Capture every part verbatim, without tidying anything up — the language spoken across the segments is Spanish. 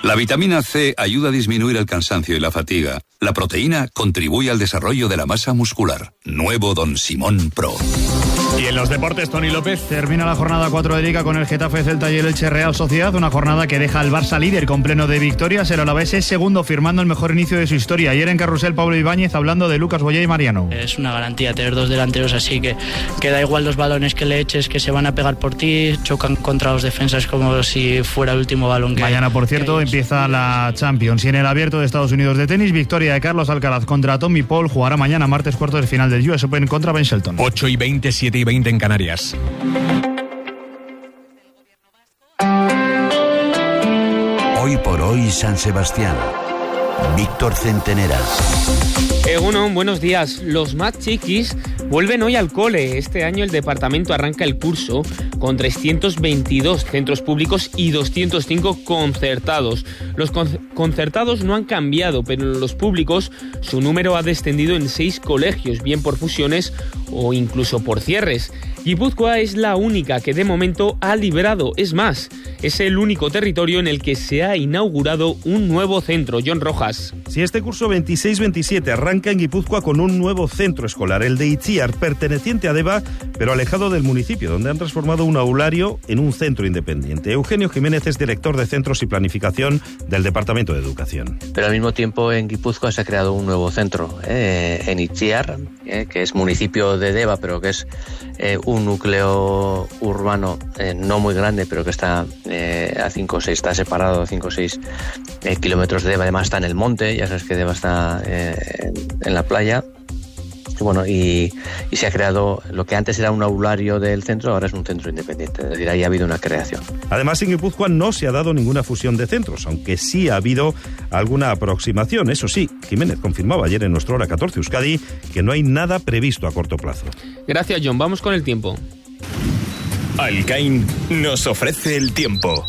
La vitamina C ayuda a disminuir el cansancio y la fatiga. La proteína contribuye al desarrollo de la masa muscular. Nuevo Don Simón Pro. Y en los deportes, Toni López. Termina la jornada cuatro de Liga con el Getafe, Celta y el Elche Real Sociedad. Una jornada que deja al Barça líder con pleno de victorias. El Alavés es segundo, firmando el mejor inicio de su historia. Ayer en Carrusel, Pablo Ibáñez hablando de Lucas Boyé y Mariano. Es una garantía tener dos delanteros así, que, que da igual los balones que le eches, que se van a pegar por ti. Chocan contra los defensas como si fuera el último balón que Mañana, por cierto, empieza la Champions. Y en el Abierto de Estados Unidos de tenis, victoria de Carlos Alcaraz contra Tommy Paul. Jugará mañana, martes, cuartos de final del U S Open contra Ben Shelton. ocho y veinte, siete y veinte en Canarias. Hoy por hoy San Sebastián. Víctor Centenera. Egunon, buenos días. Los más chiquis vuelven hoy al cole. Este año el departamento arranca el curso con trescientos veintidós centros públicos y doscientos cinco concertados. Los con- concertados no han cambiado, pero en los públicos su número ha descendido en seis colegios, bien por fusiones o incluso por cierres. Guipúzcoa es la única que de momento ha liberado. Es más, es el único territorio en el que se ha inaugurado un nuevo centro. John Rojas. Si este curso veintiséis veintisiete arranca en Guipúzcoa con un nuevo centro escolar, el de Itziar, perteneciente a Deva, pero alejado del municipio, donde han transformado un aulario en un centro independiente. Eugenio Jiménez es director de Centros y Planificación del Departamento de Educación. Pero al mismo tiempo en Guipúzcoa se ha creado un nuevo centro, eh, en Itziar, eh, que es municipio de Deva, pero que es eh, un núcleo urbano eh, no muy grande, pero que está eh, a cinco o seis, está separado a cinco o seis eh, kilómetros de Deva. Además está en el monte, ya sabes que Deva está eh, en la playa. Y bueno, y, y se ha creado lo que antes era un aulario del centro, ahora es un centro independiente, es decir, ahí ha habido una creación. Además, en Guipúzcoa no se ha dado ninguna fusión de centros, aunque sí ha habido alguna aproximación. Eso sí, Jiménez confirmaba ayer en nuestro Hora catorce Euskadi que no hay nada previsto a corto plazo. Gracias, John. Vamos con el tiempo. Alcain nos ofrece el tiempo.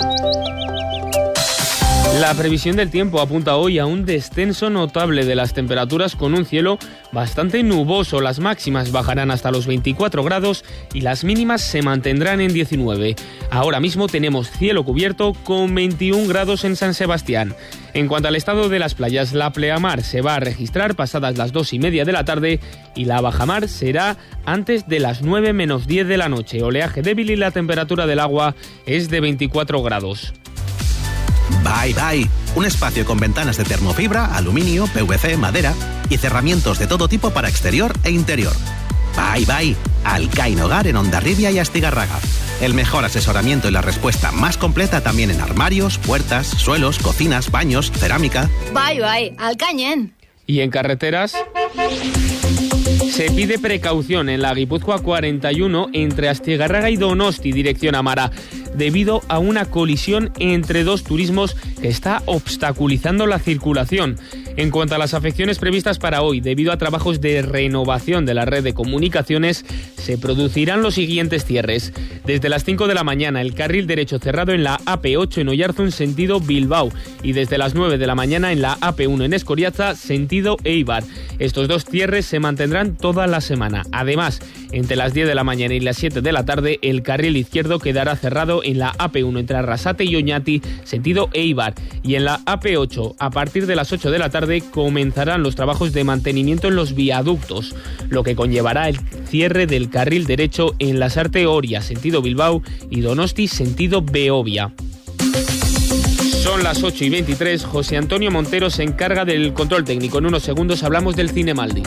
La previsión del tiempo apunta hoy a un descenso notable de las temperaturas con un cielo bastante nuboso. Las máximas bajarán hasta los veinticuatro grados y las mínimas se mantendrán en diecinueve. Ahora mismo tenemos cielo cubierto con veintiún grados en San Sebastián. En cuanto al estado de las playas, la pleamar se va a registrar pasadas las dos y media de la tarde y la bajamar será antes de las nueve menos diez de la noche. Oleaje débil y la temperatura del agua es de veinticuatro grados. Bye Bye, un espacio con ventanas de termofibra, aluminio, P V C, madera y cerramientos de todo tipo para exterior e interior. Bye Bye, Alcain Hogar en Hondarribia y Astigarraga. El mejor asesoramiento y la respuesta más completa también en armarios, puertas, suelos, cocinas, baños, cerámica. Bye Bye, Alcañen. Y en carreteras se pide precaución en la Guipúzcoa cuarenta y uno entre Astigarraga y Donosti, dirección Amara, debido a una colisión entre dos turismos que está obstaculizando la circulación. En cuanto a las afecciones previstas para hoy, debido a trabajos de renovación de la red de comunicaciones, se producirán los siguientes cierres. Desde las cinco de la mañana, el carril derecho cerrado en la A P ocho en Oyarzun, sentido Bilbao, y desde las nueve de la mañana en la A P uno en Escoriaza, sentido Eibar. Estos dos cierres se mantendrán toda la semana. Además, entre las diez de la mañana y las siete de la tarde, el carril izquierdo quedará cerrado en la A P uno entre Arrasate y Oñati, sentido Eibar, y en la A P ocho, a partir de las ocho de la tarde, comenzarán los trabajos de mantenimiento en los viaductos, lo que conllevará el cierre del carril derecho en Lasarte Oria, sentido Bilbao, y Donosti, sentido Beovia. Son las ocho y veintitrés, José Antonio Montero se encarga del control técnico. En unos segundos hablamos del Cinemaldi.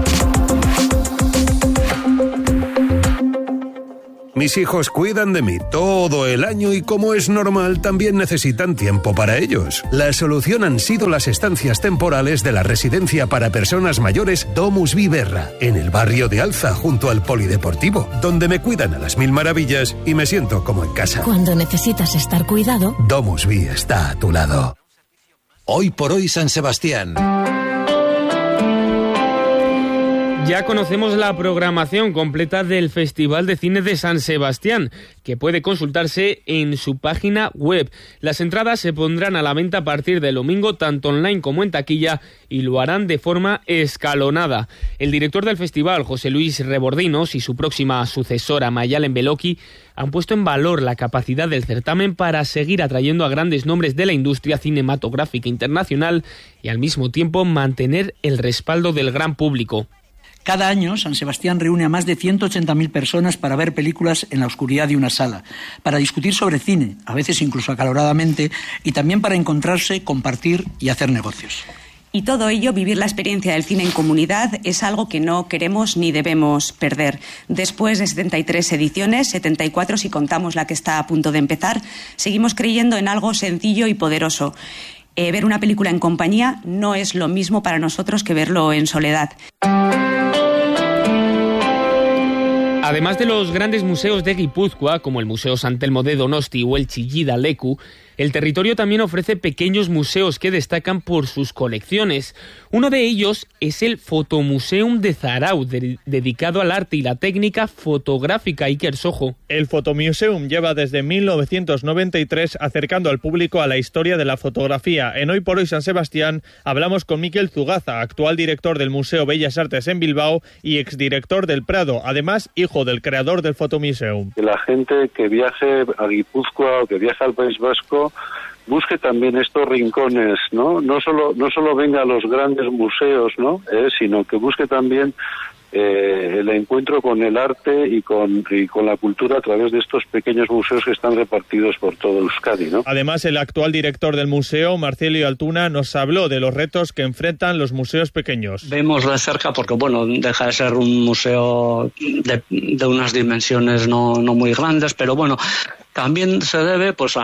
Mis hijos cuidan de mí todo el año y, como es normal, también necesitan tiempo para ellos. La solución han sido las estancias temporales de la residencia para personas mayores Domus Viverra, en el barrio de Alza, junto al Polideportivo, donde me cuidan a las mil maravillas y me siento como en casa. Cuando necesitas estar cuidado, Domus Vi está a tu lado. Hoy por hoy San Sebastián. Ya conocemos la programación completa del Festival de Cine de San Sebastián, que puede consultarse en su página web. Las entradas se pondrán a la venta a partir del domingo, tanto online como en taquilla, y lo harán de forma escalonada. El director del festival, José Luis Rebordinos, y su próxima sucesora, Mayalen Beloki, han puesto en valor la capacidad del certamen para seguir atrayendo a grandes nombres de la industria cinematográfica internacional y al mismo tiempo mantener el respaldo del gran público. Cada año, San Sebastián reúne a más de ciento ochenta mil personas para ver películas en la oscuridad de una sala, para discutir sobre cine, a veces incluso acaloradamente, y también para encontrarse, compartir y hacer negocios. Y todo ello, vivir la experiencia del cine en comunidad, es algo que no queremos ni debemos perder. Después de setenta y tres ediciones, setenta y cuatro si contamos la que está a punto de empezar, seguimos creyendo en algo sencillo y poderoso. Eh, ver una película en compañía no es lo mismo para nosotros que verlo en soledad. Además de los grandes museos de Guipúzcoa, como el Museo San Telmo de Donosti o el Chillida Leku, el territorio también ofrece pequeños museos que destacan por sus colecciones. Uno de ellos es el Fotomuseum de Zarau, de, dedicado al arte y la técnica fotográfica. Iker Sojo. El Fotomuseum lleva desde mil novecientos noventa y tres acercando al público a la historia de la fotografía. En Hoy por Hoy San Sebastián hablamos con Miquel Zugaza, actual director del Museo Bellas Artes en Bilbao y exdirector del Prado, además hijo del creador del Fotomuseum. Que la gente que viaje a Guipúzcoa o que viaje al País Vasco busque también estos rincones, ¿no? No solo no solo venga a los grandes museos, ¿no? Eh, sino que busque también eh, el encuentro con el arte y con y con la cultura a través de estos pequeños museos que están repartidos por todo Euskadi, ¿no? Además, el actual director del museo, Marcelio Altuna, nos habló de los retos que enfrentan los museos pequeños. Vemos de cerca porque, bueno, deja de ser un museo de, de unas dimensiones no, no muy grandes, pero bueno, también se debe pues a,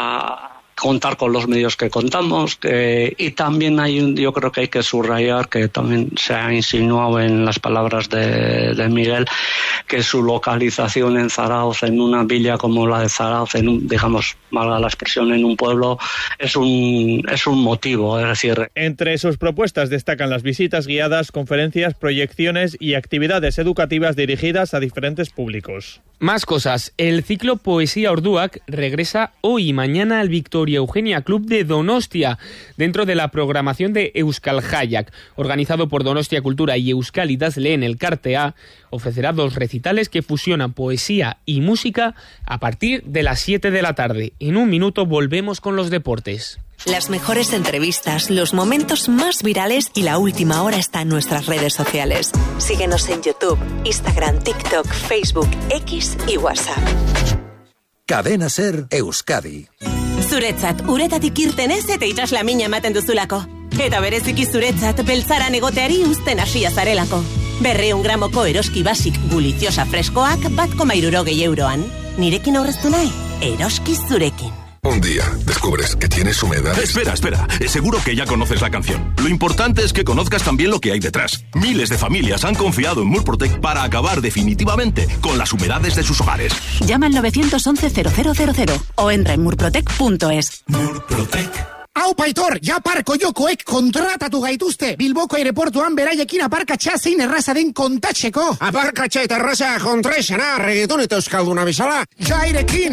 a contar con los medios que contamos, que, y también hay un, yo creo que hay que subrayar, que también se ha insinuado en las palabras de, de Miguel, que su localización en Zarauz, en una villa como la de Zarauz, en un, digamos, valga la expresión, en un pueblo, es un, es un motivo, es decir. Entre sus propuestas destacan las visitas guiadas, conferencias, proyecciones y actividades educativas dirigidas a diferentes públicos. Más cosas. El ciclo Poesía Orduak regresa hoy y mañana al Victoria Eugenia Club de Donostia, dentro de la programación de Euskal Jaiak. Organizado por Donostia Cultura y Euskal Idazleen Elkartea, ofrecerá dos recitales que fusionan poesía y música a partir de las siete de la tarde. En un minuto volvemos con los deportes. Las mejores entrevistas, los momentos más virales y la última hora está en nuestras redes sociales. Síguenos en YouTube, Instagram, TikTok, Facebook, X y WhatsApp. Cadena Ser Euskadi. Zuretzat, uretatik irtenez eta itxaslamina ematen duzulako. Eta bereziki zuretzat, beltzaran egoteari uzten hasia zarelako. Berreun gramoko eroski basik guliziosa freskoak bat koma hirurogei euroan. Nirekin aurreztu nahi, eroski zurekin. Un día descubres que tienes humedad. Espera, espera. Seguro que ya conoces la canción. Lo importante es que conozcas también lo que hay detrás. Miles de familias han confiado en Murprotec para acabar definitivamente con las humedades de sus hogares. Llama al nueve once cero cero cero cero o entra en murprotec punto es. Murprotec. Hau paitor, ja parko jokoek kontratatu gaituzte. Bilboko aireportuan beraiekin aparkatxa zein erraza den kontatzeko. Aparkatxa eta erraza kontraizena, reggaeton eta euskalduna bezala. Jairekin,